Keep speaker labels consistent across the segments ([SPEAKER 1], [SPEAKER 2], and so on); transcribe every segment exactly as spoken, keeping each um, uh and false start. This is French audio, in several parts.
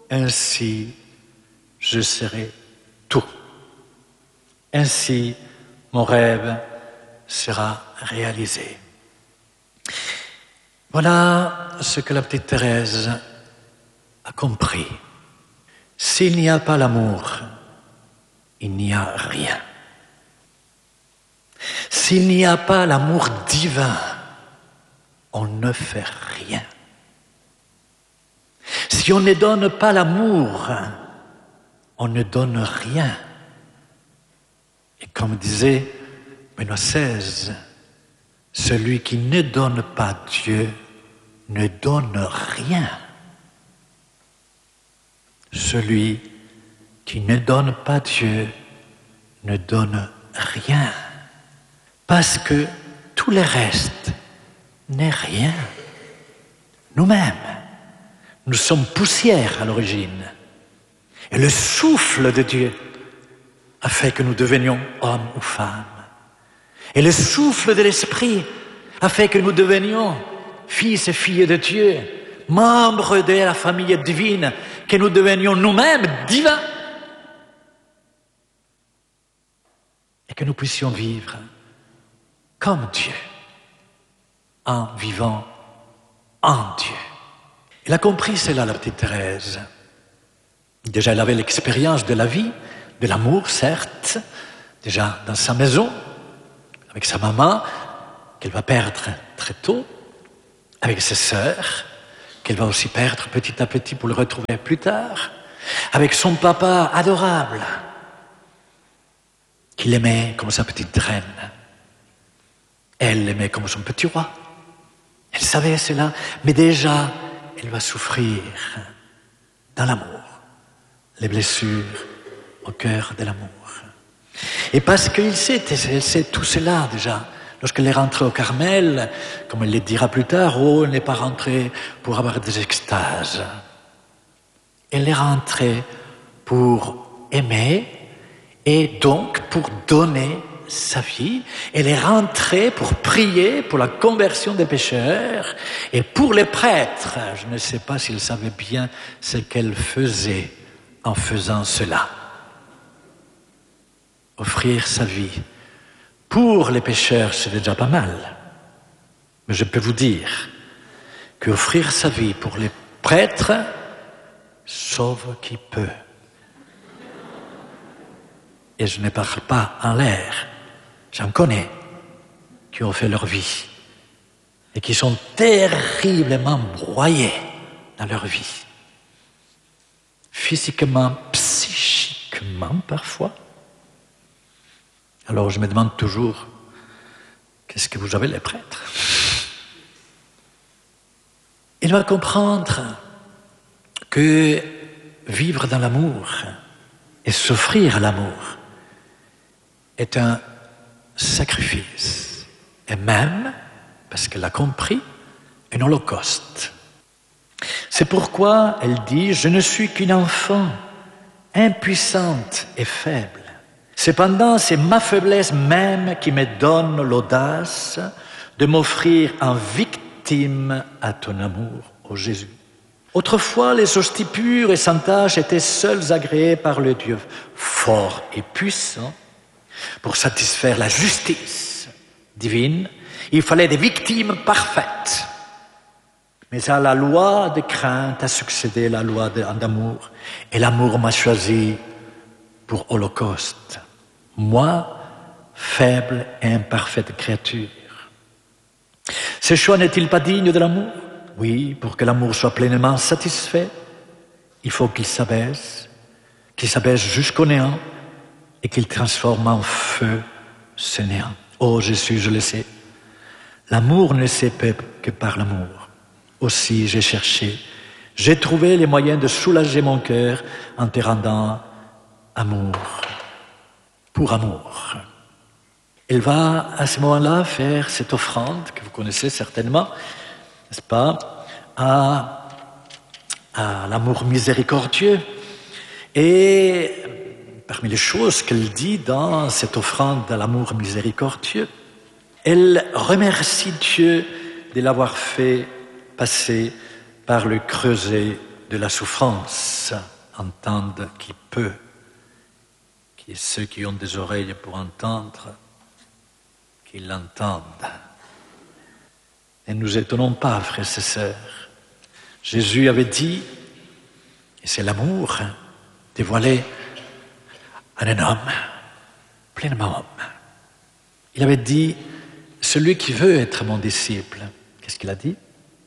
[SPEAKER 1] ainsi je serai tout. Ainsi mon rêve sera réalisé. Voilà ce que la petite Thérèse a compris. S'il n'y a pas l'amour, il n'y a rien. S'il n'y a pas l'amour divin, on ne fait rien. Si on ne donne pas l'amour, on ne donne rien. Et comme disait Benoît seize, celui qui ne donne pas Dieu ne donne rien. Celui qui ne donne pas Dieu ne donne rien. Parce que tout le reste n'est rien. Nous-mêmes, nous sommes poussière à l'origine. Et le souffle de Dieu a fait que nous devenions hommes ou femmes. Et le souffle de l'Esprit a fait que nous devenions fils et filles de Dieu, membres de la famille divine, que nous devenions nous-mêmes divins. Et que nous puissions vivre comme Dieu, en vivant en Dieu. Elle a compris cela, la petite Thérèse. Déjà, elle avait l'expérience de la vie, de l'amour, certes, déjà dans sa maison, avec sa maman, qu'elle va perdre très tôt, avec ses sœurs, qu'elle va aussi perdre petit à petit pour le retrouver plus tard, avec son papa adorable, qu'il aimait comme sa petite reine. Elle l'aimait comme son petit roi. Elle savait cela, mais déjà, elle va souffrir dans l'amour, les blessures au cœur de l'amour. Et parce qu'il sait, elle sait tout cela déjà, lorsqu'elle est rentrée au Carmel, comme elle le dira plus tard, oh, elle n'est pas rentrée pour avoir des extases. Elle est rentrée pour aimer et donc pour donner sa vie. Elle est rentrée pour prier pour la conversion des pécheurs et pour les prêtres. Je ne sais pas s'ils savaient bien ce qu'elle faisait en faisant cela. Offrir sa vie pour les pécheurs, c'est déjà pas mal. Mais je peux vous dire qu'offrir sa vie pour les prêtres sauve qui peut. Et je ne parle pas en l'air. J'en connais qui ont fait leur vie et qui sont terriblement broyés dans leur vie. Physiquement, psychiquement parfois. Alors je me demande toujours, qu'est-ce que vous avez les prêtres? Il va comprendre que vivre dans l'amour et s'offrir l'amour est un sacrifice. Et même, parce qu'elle a compris, un holocauste. C'est pourquoi elle dit « Je ne suis qu'une enfant, impuissante et faible. Cependant, c'est ma faiblesse même qui me donne l'audace de m'offrir en victime à ton amour, ô Jésus. Autrefois, les hosties pures et sans tache étaient seules agréées par le Dieu fort et puissant. Pour satisfaire la justice divine, il fallait des victimes parfaites. Mais à la loi de crainte a succédé la loi d'amour, et l'amour m'a choisi pour holocauste. Moi, faible et imparfaite créature. Ce choix n'est-il pas digne de l'amour? Oui, pour que l'amour soit pleinement satisfait, il faut qu'il s'abaisse, qu'il s'abaisse jusqu'au néant et qu'il transforme en feu ce néant. Oh Jésus, je le sais, l'amour ne s'épée que par l'amour. Aussi j'ai cherché, j'ai trouvé les moyens de soulager mon cœur en te rendant amour, pour amour. Elle va à ce moment-là faire cette offrande que vous connaissez certainement, n'est-ce pas, à, à l'amour miséricordieux. Et parmi les choses qu'elle dit dans cette offrande à l'amour miséricordieux, elle remercie Dieu de l'avoir fait passer par le creuset de la souffrance entende qui peut, qui ceux qui ont des oreilles pour entendre, qu'ils l'entendent. Ne nous étonnons pas, frères et sœurs. Jésus avait dit, et c'est l'amour dévoilé en un homme, pleinement homme. Il avait dit, celui qui veut être mon disciple, qu'est-ce qu'il a dit?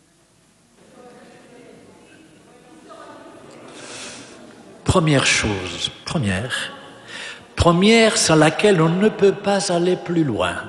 [SPEAKER 1] Première chose, première, première sans laquelle on ne peut pas aller plus loin,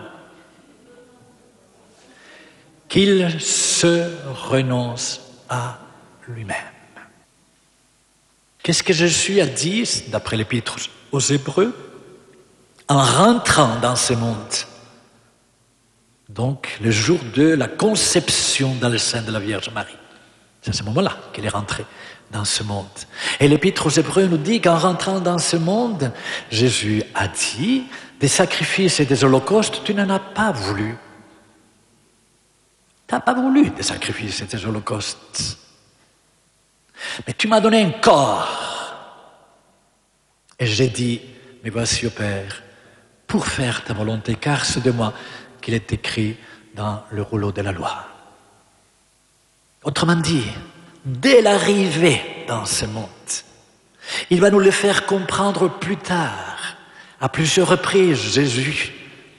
[SPEAKER 1] qu'il se renonce à lui-même. Qu'est-ce que Jésus a dit, d'après l'Épître aux Hébreux, en rentrant dans ce monde? Donc, le jour de la conception dans le sein de la Vierge Marie. C'est à ce moment-là qu'elle est rentrée dans ce monde. Et l'Épître aux Hébreux nous dit qu'en rentrant dans ce monde, Jésus a dit, des sacrifices et des holocaustes, tu n'en as pas voulu. Tu n'as pas voulu des sacrifices et des holocaustes. Mais tu m'as donné un corps. Et j'ai dit, mais voici, ô Père, pour faire ta volonté, car c'est de moi qu'il est écrit dans le rouleau de la loi. Autrement dit, dès l'arrivée dans ce monde, il va nous le faire comprendre plus tard, à plusieurs reprises, Jésus,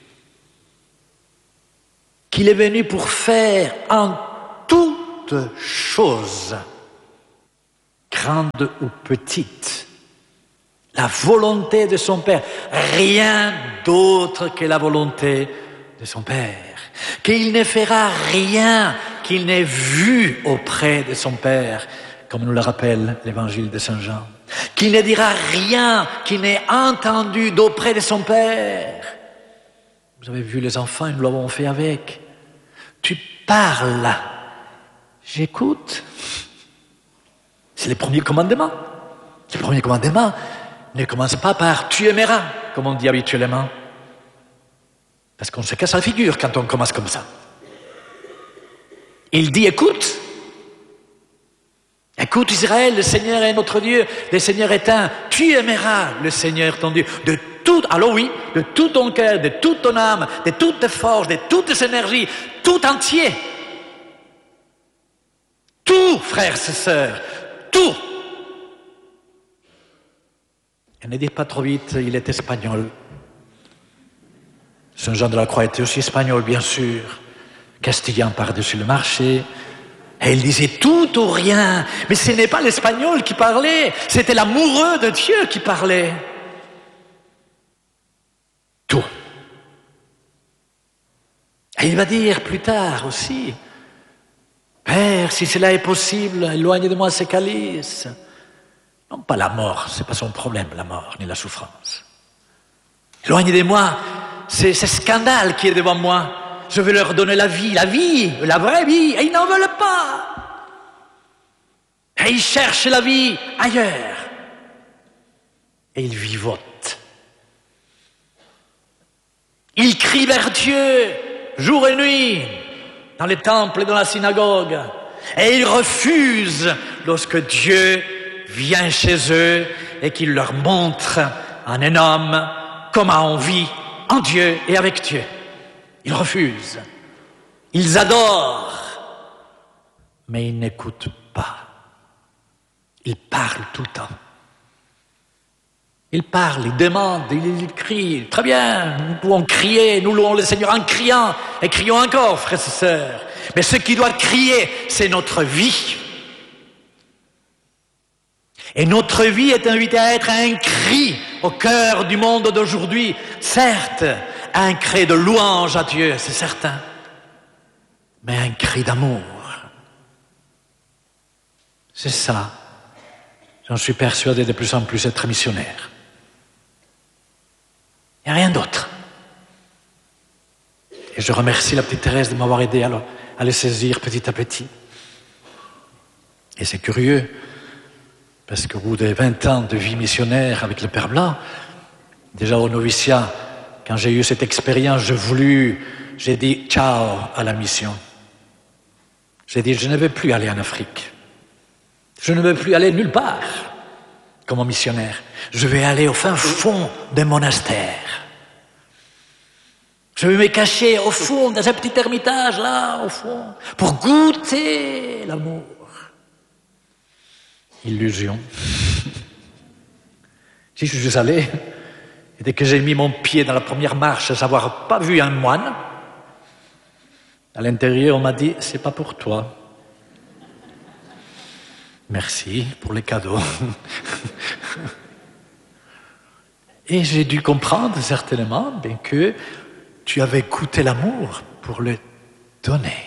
[SPEAKER 1] qu'il est venu pour faire en toutes choses, grandes ou petites, la volonté de son Père, rien d'autre que la volonté de son Père, qu'il ne fera rien qu'il n'ait vu auprès de son Père, comme nous le rappelle l'évangile de Saint Jean, qu'il ne dira rien qu'il n'ait entendu d'auprès de son Père. Vous avez vu les enfants, nous l'avons fait avec. Tu parles, j'écoute. C'est le premier commandement. Le premier commandement ne commence pas par « tu aimeras », comme on dit habituellement. Parce qu'on se casse la figure quand on commence comme ça. Il dit « écoute ». Écoute Israël, le Seigneur est notre Dieu, le Seigneur est un. Tu aimeras le Seigneur ton Dieu de tout, alors oui, de tout ton cœur, de toute ton âme, de toutes tes forces, de toutes tes énergies, tout entier. Tout, frères et sœurs, tout. Et ne dites pas trop vite, il est espagnol. Saint Jean de la Croix était aussi espagnol, bien sûr. Castillan par-dessus le marché. Et il disait tout ou rien. Mais ce n'est pas l'espagnol qui parlait, c'était l'amoureux de Dieu qui parlait. Tout. Et il va dire plus tard aussi, Père, si cela est possible, éloigne de moi ce calice. Non, pas la mort, ce n'est pas son problème, la mort, ni la souffrance. Éloigne de moi ce scandale qui est devant moi. Je veux leur donner la vie, la vie, la vraie vie, et ils n'en veulent pas. Et ils cherchent la vie ailleurs. Et ils vivotent. Ils crient vers Dieu, jour et nuit, dans les temples et dans la synagogue. Et ils refusent lorsque Dieu vient chez eux et qu'il leur montre en un homme comment on vit en Dieu et avec Dieu. Ils refusent. Ils adorent. Mais ils n'écoutent pas. Ils parlent tout le temps. Ils parlent, ils demandent, ils, ils crient. Très bien, nous pouvons crier, nous louons le Seigneur en criant. Et crions encore, frères et sœurs. Mais ce qui doit crier, c'est notre vie. Et notre vie est invitée à être un cri au cœur du monde d'aujourd'hui. Certes, un cri de louange à Dieu, c'est certain, mais un cri d'amour. C'est ça, j'en suis persuadé de plus en plus être missionnaire. Il n'y a rien d'autre. Et je remercie la petite Thérèse de m'avoir aidé à le, à le saisir petit à petit. Et c'est curieux, parce qu'au bout de vingt ans de vie missionnaire avec le Père Blanc, déjà au noviciat, quand j'ai eu cette expérience, j'ai voulu, j'ai dit ciao à la mission. J'ai dit, je ne vais plus aller en Afrique. Je ne veux plus aller nulle part comme missionnaire. Je vais aller au fin fond des monastères. Je vais me cacher au fond, dans un petit ermitage, là, au fond, pour goûter l'amour. Illusion. Si je suis allé, et dès que j'ai mis mon pied dans la première marche, sans avoir pas vu un moine, à l'intérieur, on m'a dit, c'est pas pour toi. Merci pour les cadeaux. Et j'ai dû comprendre certainement bien que tu avais goûté l'amour pour le donner.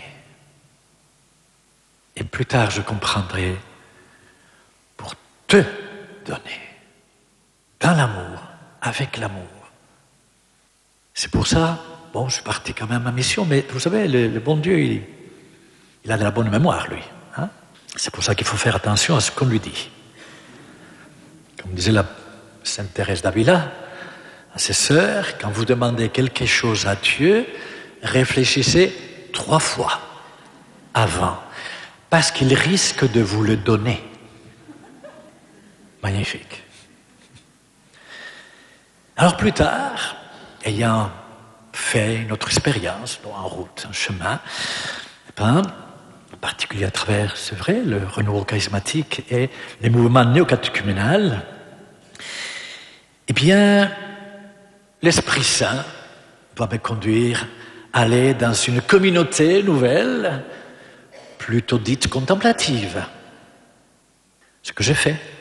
[SPEAKER 1] Et plus tard, je comprendrai pour te donner. Dans l'amour, avec l'amour. C'est pour ça, bon, je suis parti quand même à mission, mais vous savez, le, le bon Dieu, il, il a de la bonne mémoire, lui. Hein? C'est pour ça qu'il faut faire attention à ce qu'on lui dit. Comme disait la Sainte Thérèse d'Avila, à ses sœurs, quand vous demandez quelque chose à Dieu, réfléchissez trois fois avant, parce qu'il risque de vous le donner. Magnifique. Alors plus tard, ayant fait une autre expérience, en route, en chemin, eh ben, en particulier à travers, c'est vrai, le renouveau charismatique et les mouvements néocatéchuménals, eh bien, l'Esprit Saint va me conduire à aller dans une communauté nouvelle, plutôt dite contemplative. Ce que j'ai fait.